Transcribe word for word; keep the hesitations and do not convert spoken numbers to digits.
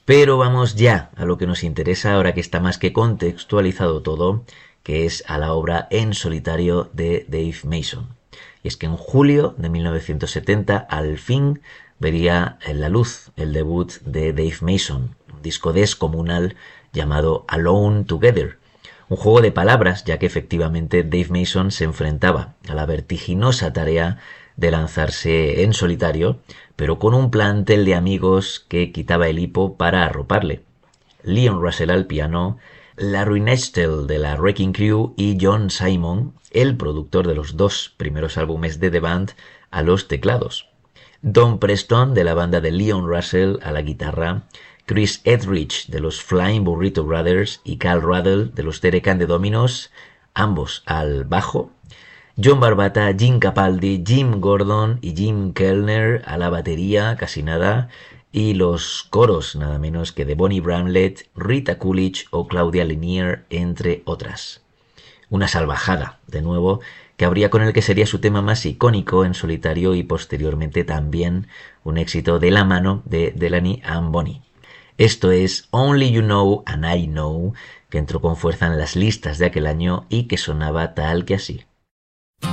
Pero vamos ya a lo que nos interesa ahora que está más que contextualizado todo, que es a la obra en solitario de Dave Mason. Y es que en julio de mil novecientos setenta al fin vería en la luz el debut de Dave Mason, un disco descomunal llamado Alone Together. Un juego de palabras, ya que efectivamente Dave Mason se enfrentaba a la vertiginosa tarea de lanzarse en solitario, pero con un plantel de amigos que quitaba el hipo para arroparle. Leon Russell al piano, Larry Nechtel de la Wrecking Crew y John Simon, el productor de los dos primeros álbumes de The Band, a los teclados. Don Preston de la banda de Leon Russell a la guitarra, Chris Etheridge de los Flying Burrito Brothers y Cal Ruddle de los Derek and the Dominos, ambos al bajo, John Barbata, Jim Capaldi, Jim Gordon y Jim Kellner a la batería, casi nada, y los coros nada menos que de Bonnie Bramlett, Rita Coolidge o Claudia Linier, entre otras. Una salvajada, de nuevo, que habría con el que sería su tema más icónico en solitario y posteriormente también un éxito de la mano de Delaney and Bonnie. Esto es Only You Know and I Know, que entró con fuerza en las listas de aquel año y que sonaba tal que así.